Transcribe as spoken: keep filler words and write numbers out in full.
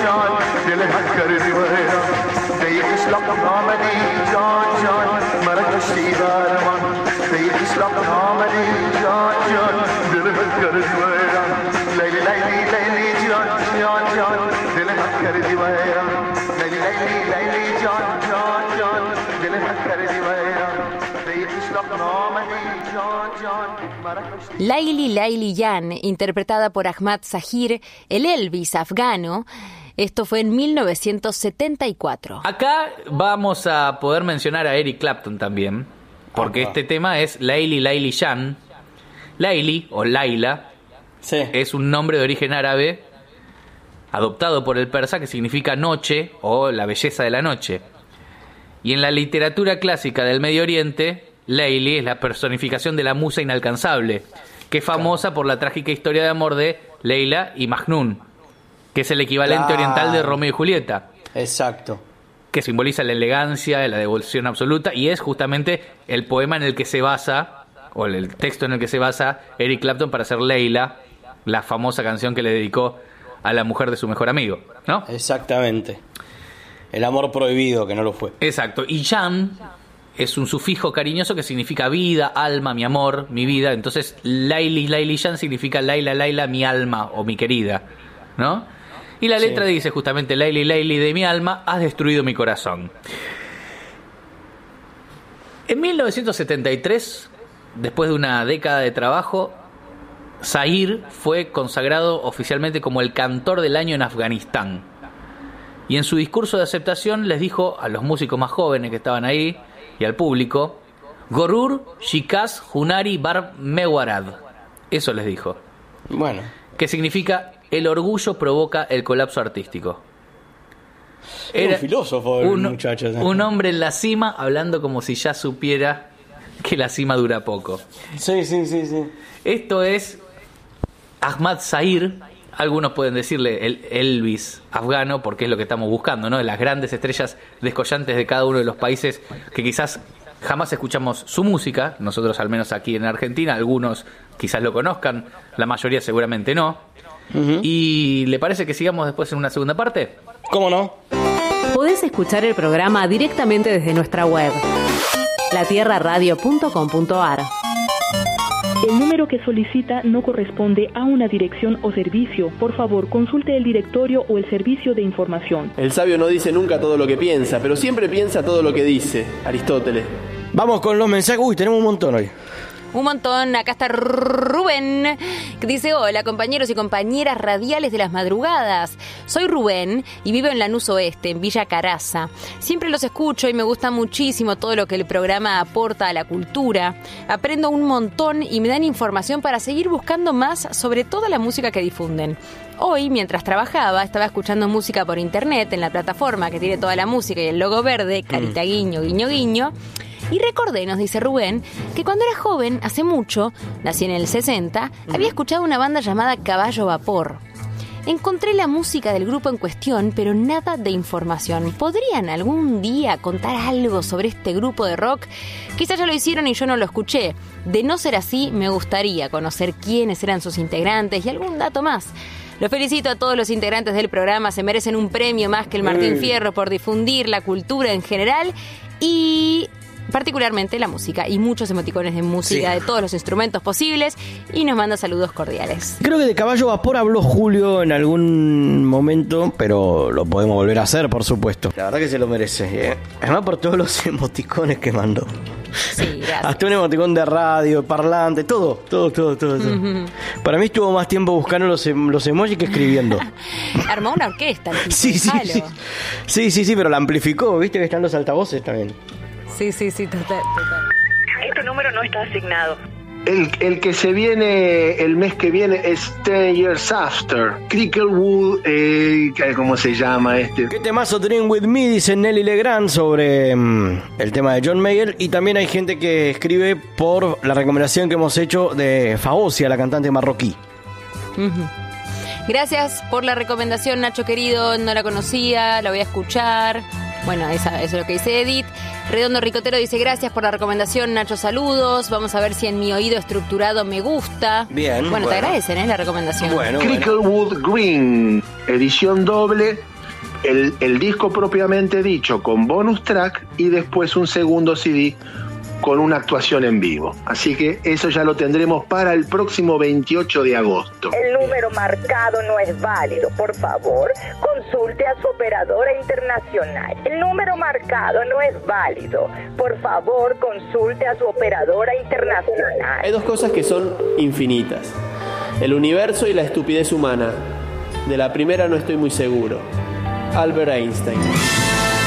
जान दिल हट कर दीवारा देख इस्लाम नामनी जान जान मरक दीवार मन देख इस्लाम नामनी जान जान दिल हट कर दीवारा लैली लैली लैली जान जान जान दिल हट कर दीवारा लैली लैली लैली जान जान जान दिल हट कर दीवारा देख इस्लाम नामनी जान जान Laili Laili Jan, interpretada por Ahmad Zahir, el Elvis afgano. Esto fue en mil novecientos setenta y cuatro. Acá vamos a poder mencionar a Eric Clapton también, porque Opa. este tema es Laili Laili Jan. Laili, o Laila, sí. es un nombre de origen árabe adoptado por el persa que significa noche o la belleza de la noche. Y en la literatura clásica del Medio Oriente, Laili es la personificación de la musa inalcanzable, que es famosa claro. por la trágica historia de amor de Leila y Majnun, que es el equivalente claro. oriental de Romeo y Julieta. Exacto. Que simboliza la elegancia, la devoción absoluta, y es justamente el poema en el que se basa, o el texto en el que se basa Eric Clapton para hacer Leila, la famosa canción que le dedicó a la mujer de su mejor amigo, ¿no? Exactamente. El amor prohibido, que no lo fue. Exacto. Y Jan es un sufijo cariñoso que significa vida, alma, mi amor, mi vida. Entonces, Laili, Laili Jan significa Laila, Laila, mi alma o mi querida, ¿no? Y la letra sí. dice justamente, Laili, Laili de mi alma, has destruido mi corazón. En mil novecientos setenta y tres, después de una década de trabajo, Zahir fue consagrado oficialmente como el cantor del año en Afganistán. Y en su discurso de aceptación les dijo a los músicos más jóvenes que estaban ahí y al público, Gorur, Shikaz, Hunari, Bar Mewarad. Eso les dijo. Bueno. Que significa, el orgullo provoca el colapso artístico. Era un filósofo el un, muchacho. ¿Sí? Un hombre en la cima hablando como si ya supiera que la cima dura poco. Sí, sí, sí, sí. Esto es Ahmad Zahir. Algunos pueden decirle el Elvis afgano, porque es lo que estamos buscando, ¿no? De las grandes estrellas descollantes de cada uno de los países que quizás jamás escuchamos su música, nosotros al menos aquí en Argentina, algunos quizás lo conozcan, la mayoría seguramente no. Uh-huh. ¿Y le parece que sigamos después en una segunda parte? ¿Cómo no? Podés escuchar el programa directamente desde nuestra web, la tierra radio punto com punto a r. El número que solicita no corresponde a una dirección o servicio. Por favor, consulte el directorio o el servicio de información. El sabio no dice nunca todo lo que piensa, pero siempre piensa todo lo que dice. Aristóteles. Vamos con los mensajes. Uy, tenemos un montón hoy. Un montón. Acá está Rubén, que dice: hola compañeros y compañeras radiales de las madrugadas. Soy Rubén y vivo en Lanús Oeste, en Villa Caraza. Siempre los escucho y me gusta muchísimo todo lo que el programa aporta a la cultura. Aprendo un montón y me dan información para seguir buscando más sobre toda la música que difunden. Hoy, mientras trabajaba, estaba escuchando música por internet en la plataforma que tiene toda la música y el logo verde, carita guiño, guiño, guiño. Y recordé, nos dice Rubén, que cuando era joven, hace mucho, nací en el sesenta, había escuchado una banda llamada Caballo Vapor. Encontré la música del grupo en cuestión, pero nada de información. ¿Podrían algún día contar algo sobre este grupo de rock? Quizás ya lo hicieron y yo no lo escuché. De no ser así, me gustaría conocer quiénes eran sus integrantes y algún dato más. Los felicito a todos los integrantes del programa, se merecen un premio más que el Martín Fierro por difundir la cultura en general y particularmente la música, y muchos emoticones de música sí. de todos los instrumentos posibles, y nos manda saludos cordiales. Creo que de Caballo Vapor habló Julio en algún momento, pero lo podemos volver a hacer, por supuesto. La verdad que se lo merece, eh. además por todos los emoticones que mandó. Sí, gracias. Hasta un emoticón de radio, parlante, todo, todo, todo, todo. todo. Uh-huh. Para mí estuvo más tiempo buscando los, los emojis que escribiendo. Armó una orquesta. El tipo, sí, sí, sí, sí, sí, sí, pero la amplificó, viste que están los altavoces también. Sí, sí, sí, total, total. Este número no está asignado. El, el que se viene el mes que viene es Ten Years After. Cricklewood, eh, ¿cómo se llama este? ¿Qué temazo Dream With Me? Dice Nelly Legrand sobre um, el tema de John Mayer. Y también hay gente que escribe por la recomendación que hemos hecho de Fagoccia, la cantante marroquí. Uh-huh. Gracias por la recomendación, Nacho querido. No la conocía, la voy a escuchar. Bueno, esa, eso es lo que dice Edith. Redondo Ricotero dice, gracias por la recomendación, Nacho, saludos. Vamos a ver si en mi oído estructurado me gusta. Bien. Bueno, bueno. Te agradecen, ¿eh? La recomendación. Bueno, Cricklewood bueno. Green, edición doble, el, el disco propiamente dicho con bonus track y después un segundo C D con una actuación en vivo. Así que eso ya lo tendremos para el próximo veintiocho de agosto. El número marcado no es válido. Por favor, consulte a su operadora internacional. El número marcado no es válido. Por favor, consulte a su operadora internacional. Hay dos cosas que son infinitas: el universo y la estupidez humana. De la primera no estoy muy seguro. Albert Einstein.